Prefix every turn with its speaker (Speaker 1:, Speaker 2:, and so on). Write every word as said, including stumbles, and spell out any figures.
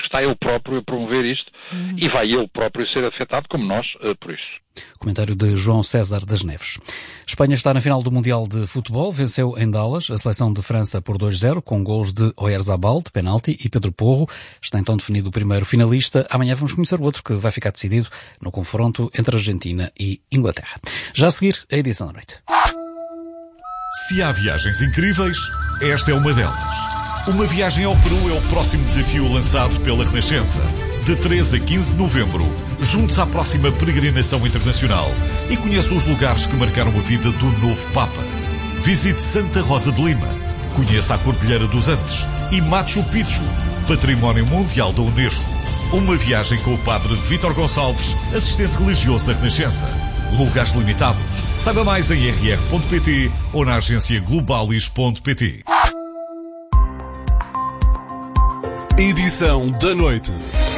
Speaker 1: está ele próprio a promover isto uhum. e vai ele próprio ser afetado, como nós, uh, por isso.
Speaker 2: Comentário de João César das Neves. Espanha está na final do Mundial de Futebol, venceu em Dallas a seleção de França por dois a zero, com gols de Oyarzabal, de penalti, e Pedro Porro. Está então definido o primeiro finalista. Amanhã vamos conhecer o outro, que vai ficar decidido no confronto entre Argentina e Inglaterra. Já a seguir, a edição da noite.
Speaker 3: Se há viagens incríveis, esta é uma delas. Uma viagem ao Peru é o próximo desafio lançado pela Renascença. De treze a quinze de novembro, junte-se à próxima peregrinação internacional e conheça os lugares que marcaram a vida do novo Papa. Visite Santa Rosa de Lima, conheça a Cordilheira dos Andes e Machu Picchu, Património Mundial da Unesco. Uma viagem com o padre Vítor Gonçalves, assistente religioso da Renascença. Lugares limitados. Saiba mais em r r ponto p t ou na agência globalis ponto p t.
Speaker 4: Edição da noite.